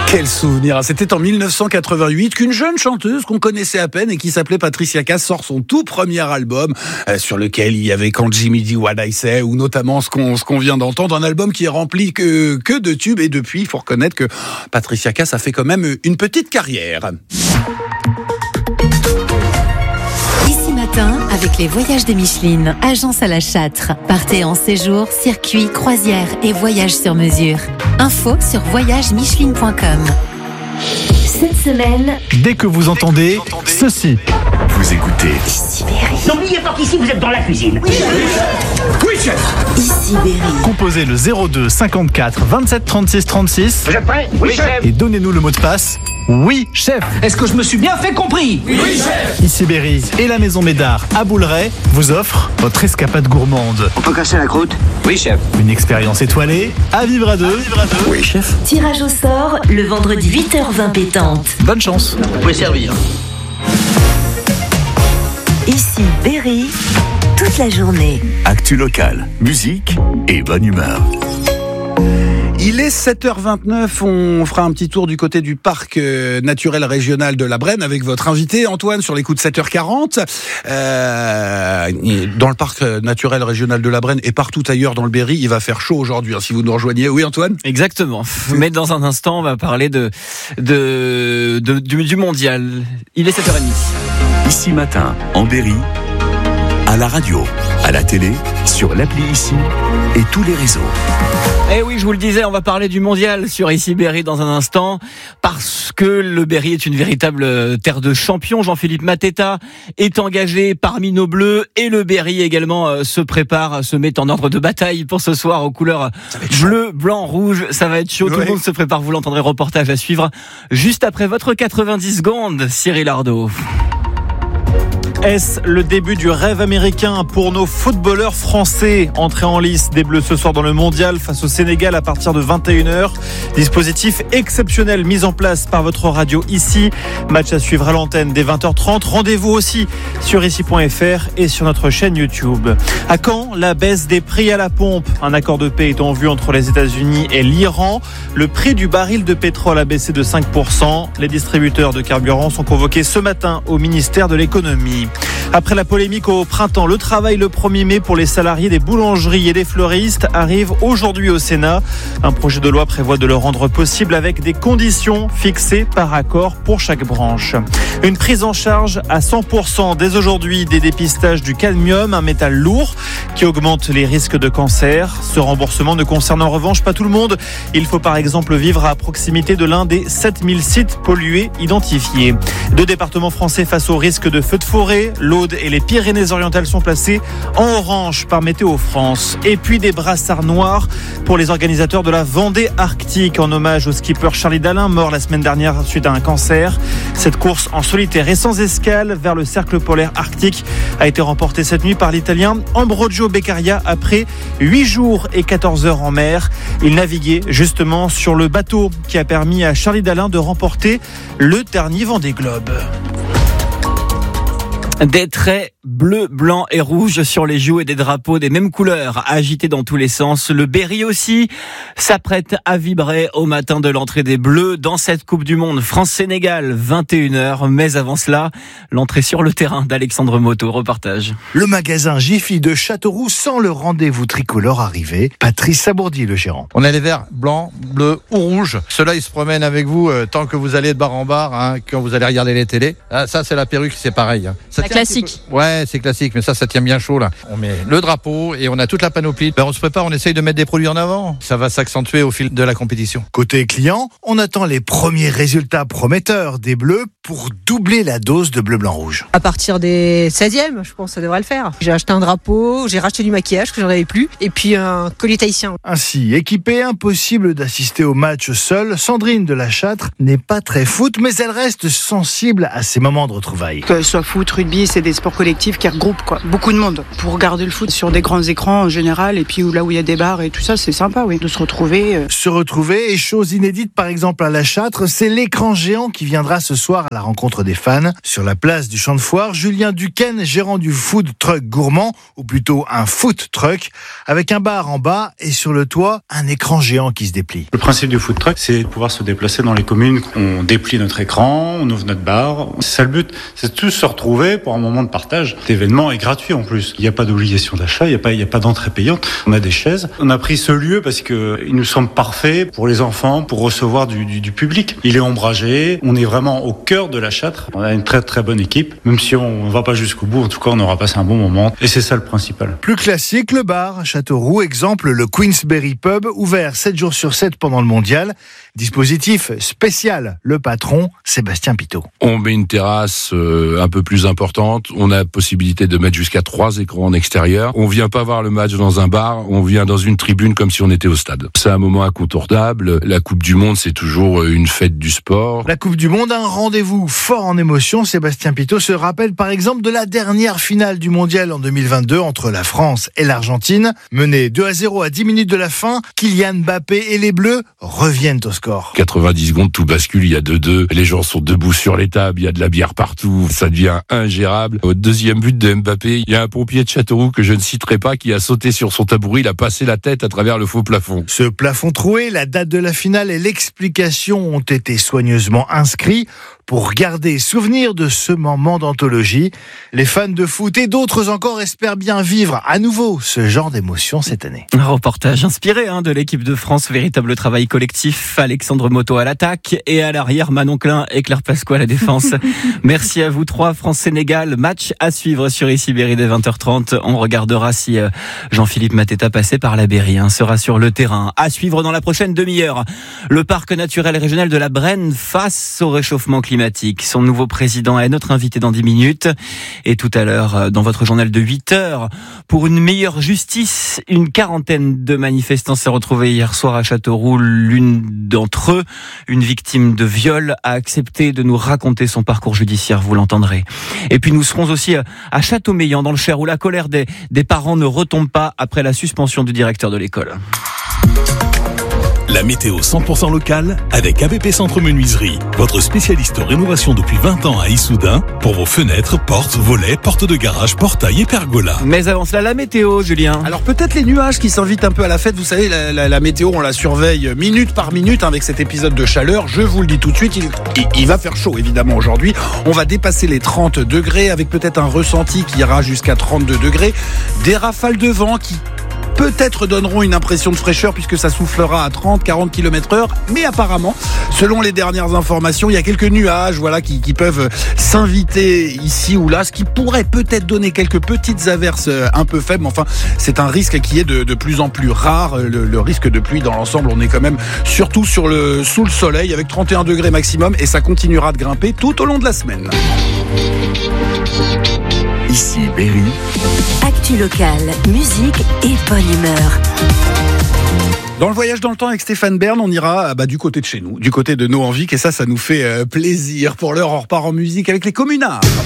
Quel souvenir! C'était en 1988 qu'une jeune chanteuse qu'on connaissait à peine et qui s'appelait Patricia Cass sort son tout premier album sur lequel il y avait Quand Jimmy dit What I Say ou notamment ce qu'on vient d'entendre, un album qui est rempli que de tubes, et depuis il faut reconnaître que Patricia Cass a fait quand même une petite carrière. Ici Matin, avec les voyages de Micheline, agence à la Châtre. Partez en séjour, circuit, croisière et voyage sur mesure. Info sur voyagemicheline.com. Cette semaine, dès que vous entendez ceci, vous écoutez Ici Berry. N'oubliez pas qu'ici vous êtes dans la cuisine. Oui, chef. Ici Berry. composez le 02 54 27 36 36 Vous êtes prêts? Oui, chef. et donnez-nous le mot de passe. Oui, chef. Est-ce que je me suis bien fait compris? Oui, chef. Ici Berry et la Maison Médard à Bouleret vous offrent votre escapade gourmande. On peut casser la croûte? Oui, chef. Une expérience étoilée à vivre à deux. Oui, chef. Tirage au sort le vendredi 8h20 pétante. Bonne chance. Vous pouvez servir. Ici Berry, toute la journée. Actu locale, musique et bonne humeur. Il est 7h29, on fera un petit tour du côté du parc naturel régional de la Brenne avec votre invité Antoine sur les coups de 7h40. Dans le parc naturel régional de la Brenne et partout ailleurs dans le Berry, il va faire chaud aujourd'hui, si vous nous rejoignez. Oui Antoine ? Exactement. Mais dans un instant, on va parler du mondial. Il est 7h30. Ici Matin, en Berry, à la radio, à la télé, sur l'appli Ici et tous les réseaux. Eh oui, je vous le disais, on va parler du mondial sur Ici Berry dans un instant, parce que le Berry est une véritable terre de champions. Jean-Philippe Mateta est engagé parmi nos bleus et le Berry également se met en ordre de bataille pour ce soir aux couleurs bleu, blanc, rouge. Ça va être chaud, Tout le monde se prépare, vous l'entendrez, reportage à suivre juste après votre 90 secondes, Cyril Ardo. Est-ce le début du rêve américain pour nos footballeurs français? Entrée en lice des Bleus ce soir dans le mondial face au Sénégal à partir de 21h. Dispositif exceptionnel mis en place par votre radio Ici. Match à suivre à l'antenne dès 20h30. Rendez-vous aussi sur ici.fr et sur notre chaîne YouTube. À quand la baisse des prix à la pompe? Un accord de paix est en vue entre les États-Unis et l'Iran. Le prix du baril de pétrole a baissé de 5%. Les distributeurs de carburant sont convoqués ce matin au ministère de l'économie. Après la polémique au printemps, le travail le 1er mai pour les salariés des boulangeries et des fleuristes arrive aujourd'hui au Sénat. Un projet de loi prévoit de le rendre possible avec des conditions fixées par accord pour chaque branche. Une prise en charge à 100% dès aujourd'hui des dépistages du cadmium, un métal lourd qui augmente les risques de cancer. Ce remboursement ne concerne en revanche pas tout le monde. Il faut par exemple vivre à proximité de l'un des 7000 sites pollués identifiés. 2 départements français face au risque de feux de forêt. L'Aude et les Pyrénées-Orientales sont placés en orange par Météo France. Et puis des brassards noirs pour les organisateurs de la Vendée Arctique en hommage au skipper Charlie Dalin, mort la semaine dernière suite à un cancer. Cette course en solitaire et sans escale vers le cercle polaire arctique a été remportée cette nuit par l'Italien Ambrogio Beccaria après 8 jours et 14 heures en mer. Il naviguait justement sur le bateau qui a permis à Charlie Dalin de remporter le dernier Vendée Globe. Des traits bleus, blancs et rouges sur les joues et des drapeaux des mêmes couleurs agités dans tous les sens. Le Berry aussi s'apprête à vibrer au matin de l'entrée des Bleus dans cette Coupe du Monde France-Sénégal, 21h. Mais avant cela, l'entrée sur le terrain d'Alexandre Moto. Reportage. Le magasin Jiffy de Châteauroux sent le rendez-vous tricolore arriver. Patrice Sabourdier, le gérant. On a les verts blancs, bleus ou rouges. Ceux-là, ils se promènent avec vous tant que vous allez de bar en bar, quand vous allez regarder les télés. Ça, c'est la perruque, c'est pareil. Classique. Ouais, c'est classique, mais ça tient bien chaud là. On met le drapeau et on a toute la panoplie. On se prépare, on essaye de mettre des produits en avant. Ça va s'accentuer au fil de la compétition. Côté client, on attend les premiers résultats prometteurs des Bleus pour doubler la dose de bleu, blanc, rouge. À partir des 16e, je pense que ça devrait le faire. J'ai acheté un drapeau, j'ai racheté du maquillage que j'en avais plus, et puis un collier tahitien. Ainsi, équipée, impossible d'assister au match seule. Sandrine de la Châtre n'est pas très foot, mais elle reste sensible à ces moments de retrouvailles. Que ce soit foot, rugby, c'est des sports collectifs. initiative qui regroupe beaucoup de monde pour regarder le foot sur des grands écrans en général, et puis là où il y a des bars et tout ça, c'est sympa, oui, de se retrouver. Se retrouver, et chose inédite par exemple à La Châtre, c'est l'écran géant qui viendra ce soir à la rencontre des fans. Sur la place du Champ de Foire, Julien Duquesne, gérant du food truck gourmand, ou plutôt un food truck, avec un bar en bas et sur le toit, un écran géant qui se déplie. Le principe du food truck, c'est de pouvoir se déplacer dans les communes. On déplie notre écran, on ouvre notre bar. C'est ça le but, c'est de tous se retrouver pour un moment de partage. L'événement est gratuit en plus. Il n'y a pas d'obligation d'achat, il n'y a pas d'entrée payante. On a des chaises. On a pris ce lieu parce que il nous semble parfait pour les enfants, pour recevoir du public. Il est ombragé. On est vraiment au cœur de la Châtre. On a une très très bonne équipe. Même si on ne va pas jusqu'au bout, en tout cas, on aura passé un bon moment. Et c'est ça le principal. Plus classique, le bar à Châteauroux. Exemple, le Queensberry Pub, ouvert 7 jours sur 7 pendant le mondial. Dispositif spécial. Le patron, Sébastien Pitot. On met une terrasse un peu plus importante. On a la possibilité de mettre jusqu'à 3 écrans en extérieur. On vient pas voir le match dans un bar. On vient dans une tribune comme si on était au stade. C'est un moment incontournable. La Coupe du Monde, c'est toujours une fête du sport. La Coupe du Monde, un rendez-vous fort en émotion. Sébastien Pitot se rappelle par exemple de la dernière finale du mondial en 2022 entre la France et l'Argentine. Menée 2-0 à 10 minutes de la fin, Kylian Mbappé et les Bleus reviennent au score. 90 secondes, tout bascule, il y a 2-2. Les gens sont debout sur les tables, il y a de la bière partout. Ça devient ingérable. Au deuxième but de Mbappé, il y a un pompier de Châteauroux que je ne citerai pas qui a sauté sur son tabouret, il a passé la tête à travers le faux plafond. Ce plafond troué, la date de la finale et l'explication ont été soigneusement inscrits pour garder souvenir de ce moment d'anthologie. Les fans de foot et d'autres encore espèrent bien vivre à nouveau ce genre d'émotion cette année. Un reportage inspiré de l'équipe de France, véritable travail collectif. Alexandre Moto à l'attaque et à l'arrière Manon Klein et Claire Pasqua à la défense. Merci à vous trois. France-Sénégal, match à suivre sur Ici Berry dès 20h30. On regardera si Jean-Philippe Mateta passé par la Berry sera sur le terrain. À suivre dans la prochaine demi-heure. Le parc naturel et régional de la Brenne face au réchauffement climatique. Son nouveau président est notre invité dans 10 minutes. Et tout à l'heure, dans votre journal de 8h, pour une meilleure justice, une quarantaine de manifestants s'est retrouvés hier soir à Châteauroux. L'une d'entre eux, une victime de viol, a accepté de nous raconter son parcours judiciaire, vous l'entendrez. Et puis nous serons aussi à Châteaumeillan, dans le Cher, où la colère des parents ne retombe pas après la suspension du directeur de l'école. La météo 100% locale avec ABP Centre Menuiserie, votre spécialiste rénovation depuis 20 ans à Issoudun pour vos fenêtres, portes, volets, portes de garage, portails et pergolas. Mais avant cela, la météo, Julien. Alors peut-être les nuages qui s'invitent un peu à la fête. Vous savez, la météo, on la surveille minute par minute avec cet épisode de chaleur. Je vous le dis tout de suite, il va faire chaud évidemment aujourd'hui. On va dépasser les 30 degrés avec peut-être un ressenti qui ira jusqu'à 32 degrés. Des rafales de vent qui peut-être donneront une impression de fraîcheur puisque ça soufflera à 30-40 km/h. Mais apparemment, selon les dernières informations, il y a quelques nuages qui peuvent s'inviter ici ou là, ce qui pourrait peut-être donner quelques petites averses un peu faibles. Enfin, c'est un risque qui est de plus en plus rare. Le risque de pluie dans l'ensemble, on est quand même surtout sous le soleil avec 31 degrés maximum et ça continuera de grimper tout au long de la semaine. Ici Berry. Actu locale, musique et bonne humeur. Dans le voyage dans le temps avec Stéphane Bern, on ira du côté de chez nous, du côté de Nohanvic, et ça nous fait plaisir. Pour l'heure, on repart en musique avec les Communards.